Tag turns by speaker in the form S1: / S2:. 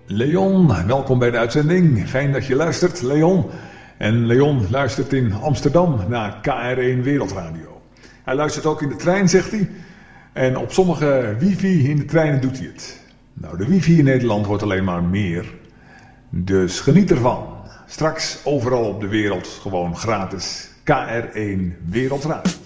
S1: Leon, welkom bij de uitzending. Fijn dat je luistert, Leon. En Leon luistert in Amsterdam naar KR1 Wereldradio. Hij luistert ook in de trein, zegt hij. En op sommige wifi in de treinen doet hij het. Nou, de wifi in Nederland wordt alleen maar meer. Dus geniet ervan. Straks overal op de wereld gewoon gratis. KR1 Wereldradio.